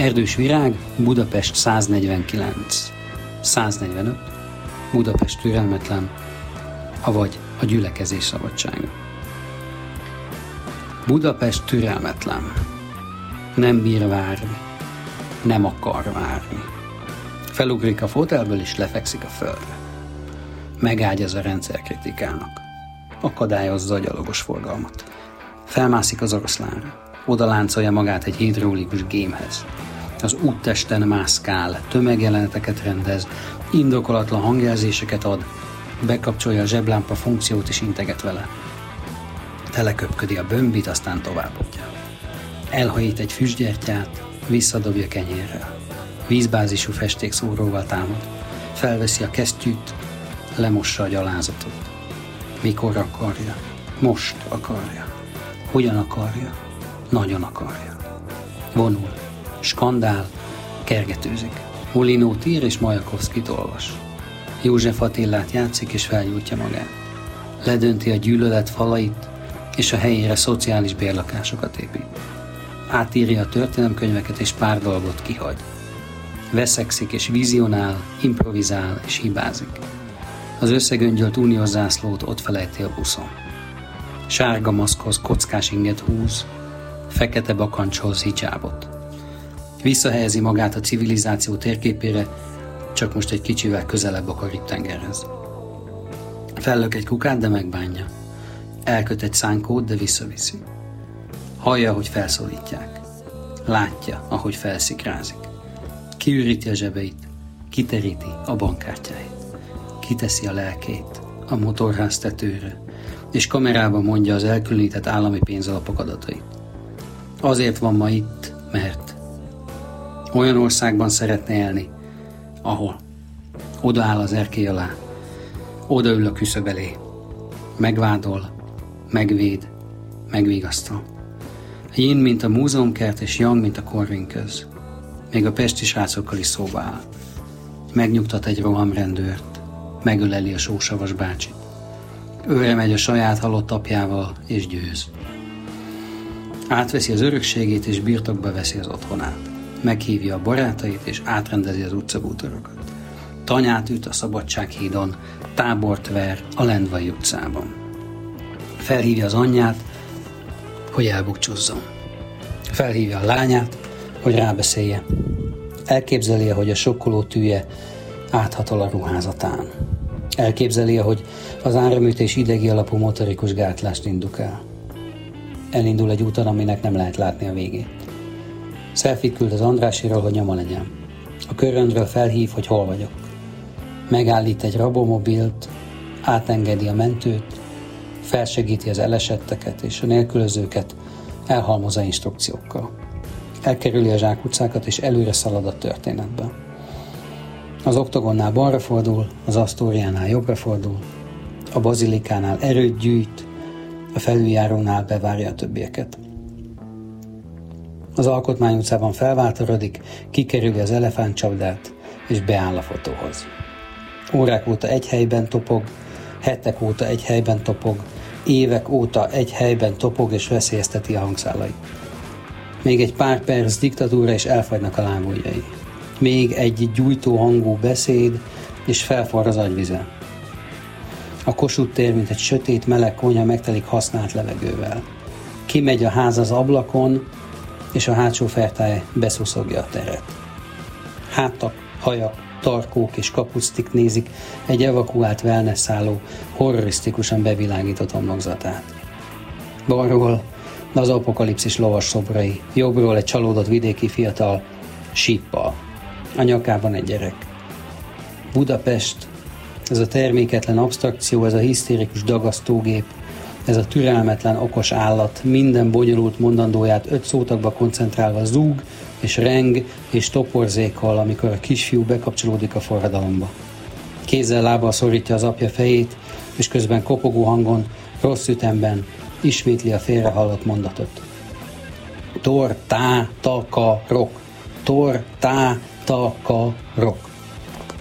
Erdős Virág, Budapest 149. 145. Budapest türelmetlen, avagy a gyülekezés szabadsága. Budapest türelmetlen. Nem bír várni. Nem akar várni. Felugrik a fotelből és lefekszik a földre. Megágyaz a rendszerkritikának. Akadályozza a gyalogos forgalmat. Felmászik az oroszlánra. Oda láncolja magát egy hidraulikus gémhez. Az úttesten mászkál, tömegjeleneteket rendez, indokolatlan hangjelzéseket ad, bekapcsolja a zseblámpa funkciót és integet vele. Teleköpködi a bömbit, aztán továbbodja. Elhajít egy füstgyertyát, visszadobja kenyérrel. Vízbázisú festékszóróval támad. Felveszi a kesztyűt, lemossa a gyalázatot. Mikor akarja? Most akarja. Hogyan akarja? Nagyon akarja. Vonul. Skandál, kergetőzik. Molinót ír és Majakovszkit olvas. József Attilát játszik és felgyújtja magát. Ledönti a gyűlölet falait, és a helyére szociális bérlakásokat épít. Átírja a történelemkönyveket és pár dolgot kihagy. Veszekszik és vizionál, improvizál és hibázik. Az összegöngyölt uniós zászlót ott felejti a buszon. Sárga maszkhoz kockás inget húz, fekete bakancshoz hicsábot. Visszahelyezi magát a civilizáció térképére, csak most egy kicsivel közelebb a Karib-tengerhez. Fellök egy kukát, de megbánja. Elköt egy szánkót, de visszaviszi. Hallja, hogy felszólítják. Látja, ahogy felszikrázik. Kiüríti a zsebeit, kiteríti a bankkártyáit. Kiteszi a lelkét a motorház tetőre, és kamerában mondja az elkülönített állami pénzalapok adatait. Azért van ma itt, mert olyan országban szeretne élni, ahol odaáll az erkély alá, odaül a küszöb elé, megvádol, megvéd, megvigasztal. Yin, mint a múzeumkert, és yang, mint a Corvin-köz. Még a pesti srácokkal is szóba áll. Megnyugtat egy rohamrendőrt, megöleli a sósavas bácsit. Őre megy a saját halott apjával, és győz. Átveszi az örökségét, és birtokba veszi az otthonát. Meghívja a barátait, és átrendezi az utcabútorokat. Tanyát üt a Szabadsághídon, tábort ver a Lendvai utcában. Felhívja az anyját, hogy elbúcsúzzon. Felhívja a lányát, hogy rábeszélje. Elképzeli, hogy a sokkoló tűje áthatol a ruházatán. Elképzeli, hogy az áramütés idegi alapú motorikus gátlást indukál. Elindul egy úton, aminek nem lehet látni a végét. Selfie-t küld az Andrásiról, hogy nyoma legyen. A köröndről felhív, hogy hol vagyok. Megállít egy rabomobilt, átengedi a mentőt, felsegíti az elesetteket és a nélkülözőket, elhalmozza instrukciókkal. Elkerüli a zsákutcákat és előre szalad a történetbe. Az Oktogonnál balra fordul, az Asztóriánál jobbra fordul, a Bazilikánál erőt gyűjt, a felüljárónál bevárja a többieket. Az Alkotmány utcában felváltorodik, kikerüli az elefántcsapdát és beáll a fotóhoz. Órák óta egy helyben topog, hetek óta egy helyben topog, évek óta egy helyben topog és veszélyezteti a hangszálait. Még egy pár perc diktatúra és elfagynak a lábujjai. Még egy gyújtó hangú beszéd és felforr az agyvize. A Kossuth tér, mint egy sötét, meleg konyha megtelik használt levegővel. Kimegy a ház az ablakon, és a hátsó fertály beszuszogja a teret. Hátak, hajak, tarkók és kapuctik nézik egy evakuált wellness szálló horrorisztikusan bevilágított homlokzatát. Balról az apokalipszis lovas szobrai, jobbról egy csalódott vidéki fiatal síppal, a nyakában egy gyerek. Budapest, ez a terméketlen absztrakció, ez a hisztérikus dagasztógép, ez a türelmetlen okos állat minden bonyolult mondandóját 5 szótagba koncentrálva zúg és reng és toporzékol, amikor a kisfiú bekapcsolódik a forradalomba. Kézzel-lábbal szorítja az apja fejét, és közben kopogó hangon, rossz ütemben ismétli a félrehallott mondatot. Tor-tá-ta-ka-rok. Tor-tá-ta-ka-rok.